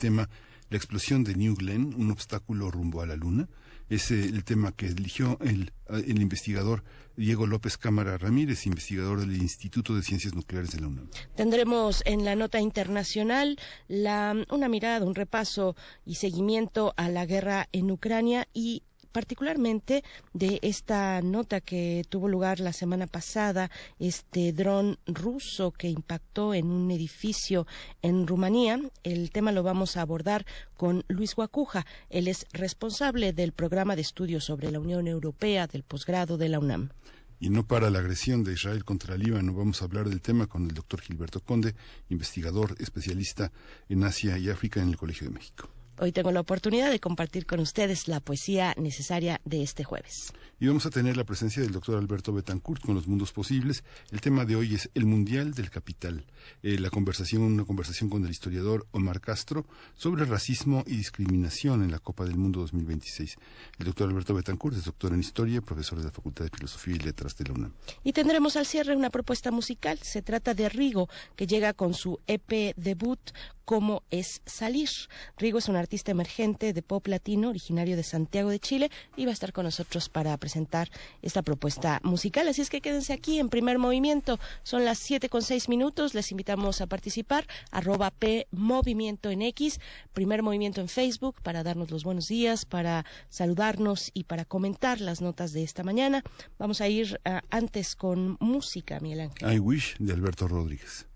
tema La explosión de New Glenn, un obstáculo rumbo a la luna. Es el tema que eligió el investigador Diego López Cámara Ramírez, investigador del Instituto de Ciencias Nucleares de la UNAM. Tendremos en la nota internacional una mirada, un repaso y seguimiento a la guerra en Ucrania y particularmente de esta nota que tuvo lugar la semana pasada, este dron ruso que impactó en un edificio en Rumanía. El tema lo vamos a abordar con Luis Guacuja. Él es responsable del programa de estudios sobre la Unión Europea del posgrado de la UNAM. Y no para la agresión de Israel contra Líbano. Vamos a hablar del tema con el doctor Gilberto Conde, investigador especialista en Asia y África en el Colegio de México. Hoy tengo la oportunidad de compartir con ustedes la poesía necesaria de este jueves. Y vamos a tener la presencia del doctor Alberto Betancourt con Los Mundos Posibles. El tema de hoy es el Mundial del Capital. Una conversación con el historiador Omar Castro sobre racismo y discriminación en la Copa del Mundo 2026. El doctor Alberto Betancourt es doctor en Historia y profesor de la Facultad de Filosofía y Letras de la UNAM. Y tendremos al cierre una propuesta musical. Se trata de Rigo, que llega con su EP debut, ¿Cómo es salir? Rigo es un artista emergente de pop latino, originario de Santiago de Chile, y va a estar con nosotros para presentar esta propuesta musical. Así es que quédense aquí en Primer Movimiento. Son las 7:06. Les invitamos a participar, @PMovimiento en X, Primer Movimiento en Facebook, para darnos los buenos días, para saludarnos y para comentar las notas de esta mañana. Vamos a ir antes con música, Miguel Ángel. I Wish, de Alberto Rodríguez.